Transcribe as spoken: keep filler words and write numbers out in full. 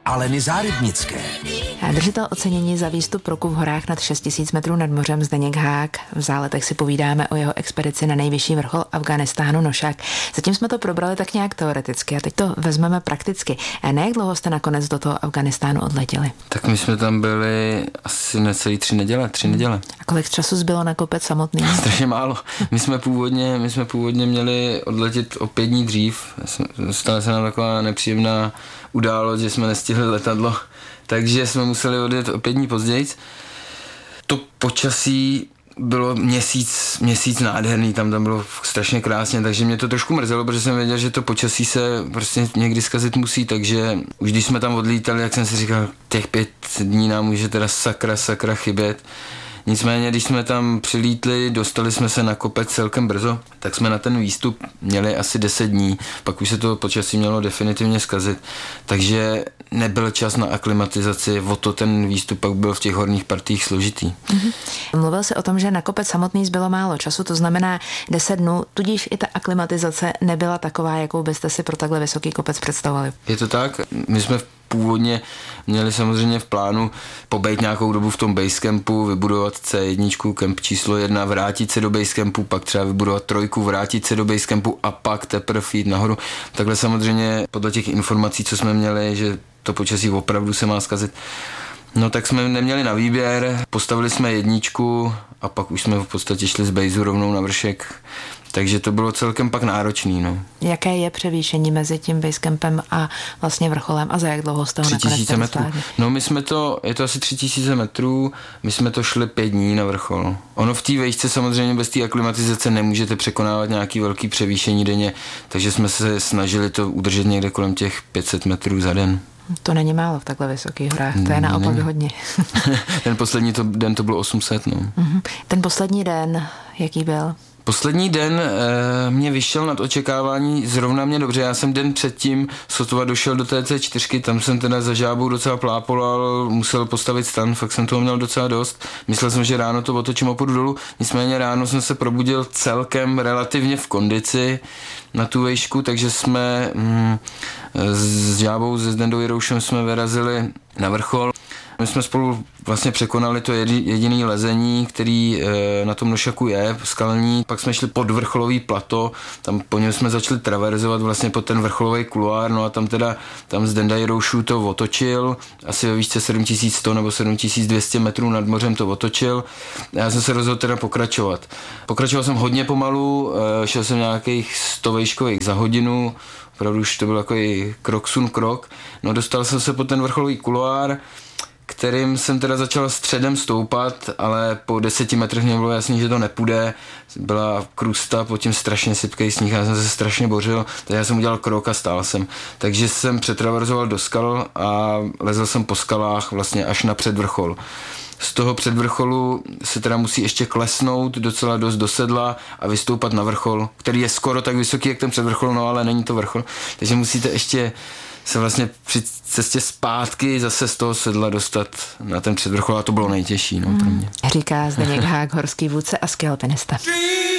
Aleny Zárybnické. Držitel ocenění za výstup roku v horách nad šest tisíc metrů nad mořem Zdeněk Hák. V Záletech si povídáme o jeho expedici na nejvyšší vrchol Afghánistánu Nošák. Zatím jsme to probrali tak nějak teoreticky a teď to vezmeme prakticky. A na jak dlouho jste nakonec do toho Afghánistánu odletěli? Tak my jsme tam byli asi necelý tři neděle, tři neděle. A kolik času zbylo na kopec samotný? Strašně málo. My jsme původně, my jsme původně měli odletět o pět dní dřív. Stala se nám taková nepříjemná událost, že jsme nestihli letadlo, takže jsme museli odjet o pět dní později. To počasí bylo měsíc, měsíc nádherný, tam tam bylo strašně krásně, takže mě to trošku mrzelo, protože jsem věděl, že to počasí se prostě někdy zkazit musí, takže už když jsme tam odlítali, jak jsem si říkal, těch pět dní nám může teda sakra, sakra chybět. Nicméně, když jsme tam přilítli, dostali jsme se na kopec celkem brzo, tak jsme na ten výstup měli asi deset dní, pak už se to počasí mělo definitivně zkazit, takže nebyl čas na aklimatizaci, o to ten výstup pak byl v těch horních partiích složitý. Mm-hmm. Mluvil jsi o tom, že na kopec samotný zbylo málo času, to znamená deset dnů, tudíž i ta aklimatizace nebyla taková, jakou byste si pro takhle vysoký kopec představovali. Je to tak, my jsme původně měli samozřejmě v plánu pobejt nějakou dobu v tom basecampu, vybudovat cé jedna, kemp číslo jedna, vrátit se do basecampu, pak třeba vybudovat trojku, vrátit se do basecampu a pak teprve jít nahoru. Takhle samozřejmě podle těch informací, co jsme měli, že to počasí opravdu se má zkazit, no tak jsme neměli na výběr, postavili jsme jedničku a pak už jsme v podstatě šli z bejzu rovnou na vršek. Takže to bylo celkem pak náročný. No. Jaké je převýšení mezi tím basecampem a vlastně vrcholem a za jak dlouho jste ho nakonec metrů. No my jsme to, je to asi tři tisíce metrů, my jsme to šli pět dní na vrchol. Ono v té vejšce samozřejmě bez té aklimatizace nemůžete překonávat nějaký velký převýšení denně, takže jsme se snažili to udržet někde kolem těch pět set metrů za den. To není málo v takhle vysokých horách, to je naopak hodně. Ten poslední to, den to bylo osm set. No. Uh-huh. Ten poslední den, jaký byl? Poslední den e, mě vyšel nad očekávání, zrovna mě dobře, já jsem den předtím sotva došel do té cé čtyři, tam jsem teda za žábou docela plápolal, musel postavit stan, fakt jsem toho měl docela dost, myslel jsem, že ráno to otočím a půjdu dolů, nicméně ráno jsem se probudil celkem relativně v kondici na tu vejšku, takže jsme mm, s žábou, se Zdendou Jiroušem jsme vyrazili na vrchol. My jsme spolu vlastně překonali to jediné lezení, který e, na tom Nošaku je, skalní. Pak jsme šli pod vrcholový plato, tam po něm jsme začali traverzovat vlastně pod ten vrcholový kuloár, no a tam teda, tam Zdenda Jiroušů to otočil, asi ve výšce sedm tisíc sto nebo sedm tisíc dvě stě metrů nad mořem to otočil. Já jsem se rozhodl teda pokračovat. Pokračoval jsem hodně pomalu, e, šel jsem nějakých sto vejškových za hodinu, opravdu už to byl takový krok sun krok. No dostal jsem se pod ten vrcholový kuloár, kterým jsem teda začal středem stoupat, ale po deseti metrech mě bylo jasný, že to nepůjde. Byla krusta, pod tím strašně sypkej sníh, já jsem se strašně bořil, takže já jsem udělal krok a stál jsem. Takže jsem přetraverzoval do skal a lezl jsem po skalách vlastně až na předvrchol. Z toho předvrcholu se teda musí ještě klesnout docela dost do sedla a vystoupat na vrchol, který je skoro tak vysoký, jak ten předvrchol, no ale není to vrchol. Takže musíte ještě se vlastně při cestě zpátky zase z toho sedla dostat na ten předvrchol a to bylo nejtěžší, no, pro mě. Říká Zdeněk Hák, horský vůdce a skialpinista.